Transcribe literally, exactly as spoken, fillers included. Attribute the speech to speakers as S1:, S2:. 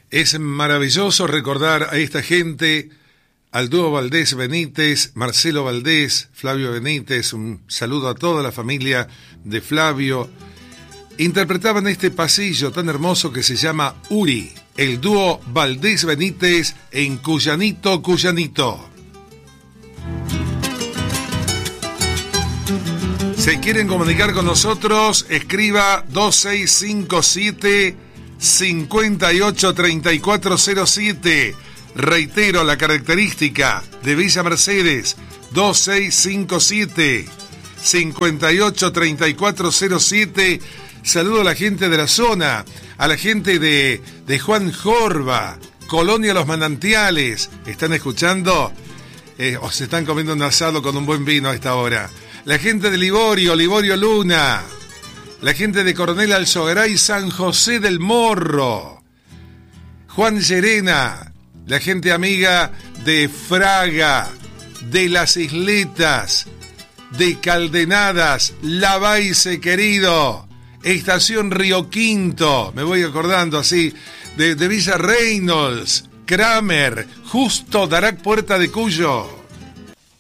S1: Es maravilloso recordar a esta gente, al dúo Valdés Benítez, Marcelo Valdés, Flavio Benítez, un saludo a toda la familia de Flavio. Interpretaban este pasillo tan hermoso que se llama Uri, el dúo Valdés Benítez en Cuyanito, Cuyanito. Si quieren comunicar con nosotros, escriba dos seis cinco siete, cinco ocho tres cuatro cero siete. Reitero la característica de Villa Mercedes, dos seis cinco siete, cinco ocho tres cuatro cero siete. Saludo a la gente de la zona, a la gente de, de Juan Jorba, Colonia Los Manantiales. ¿Están escuchando? Eh, o se están comiendo un asado con un buen vino a esta hora. La gente de Liborio, Liborio Luna. La gente de Coronel Alzogaray, San José del Morro. Juan Llerena. La gente amiga de Fraga, de Las Isletas, de Caldenadas, Lavaise querido, Estación Río Quinto, me voy acordando así, de, de Villa Reynolds, Kramer, Justo Darac Puerta de Cuyo.